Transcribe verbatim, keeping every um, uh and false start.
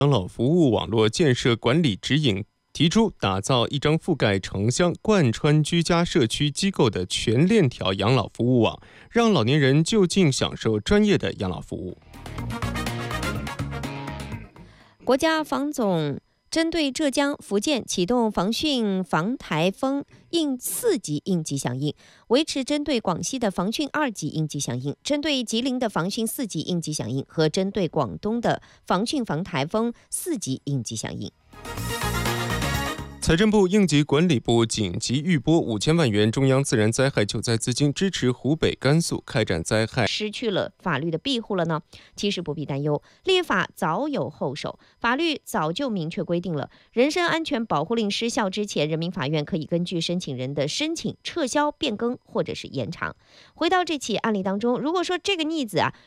养老服务网络建设管理指引提出，打造一张覆盖城乡、贯穿居家社区机构的全链条养老服务网，让老年人就近享受专业的养老服务。 国家防总针对浙江、福建启动防汛防台风应四级应急响应，维持针对广西的防汛二级应急响应，针对吉林的防汛四级应急响应和针对广东的防汛防台风四级应急响应。 财政部、应急管理部紧急预拨五千万元中央自然灾害救灾资金，支持湖北、甘肃开展灾害。 失去了法律的庇护了呢？其实不必担忧，立法早有后手，法律早就明确规定了，人身安全保护令失效之前，人民法院可以根据申请人的申请撤销、变更或者是延长。回到这起案例当中，如果说这个逆子啊